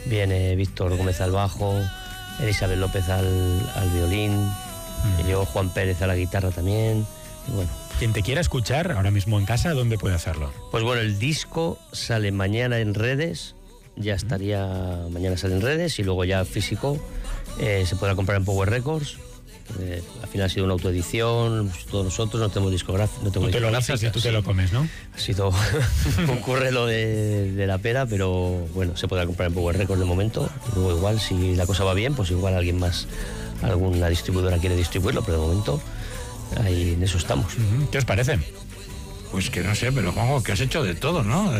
viene Víctor Gómez al bajo, Elizabeth López al violín, y yo, Juan Pérez a la guitarra también, y bueno. Quien te quiera escuchar ahora mismo en casa, ¿dónde puede hacerlo? Pues bueno, el disco sale mañana en redes, mañana sale en redes, y luego ya físico se podrá comprar en Power Records. Al final ha sido una autoedición, todos nosotros no tenemos discográfica. Tú te lo lanzas y tú te lo comes, ¿no? Ha sido un currelo de la pera, pero bueno, se podrá comprar en Power Records de momento. Luego igual, si la cosa va bien, pues igual alguien más, alguna distribuidora quiere distribuirlo, pero de momento ahí en eso estamos. ¿Qué os parece? Pues que no sé, pero Juanjo, que has hecho de todo, ¿no?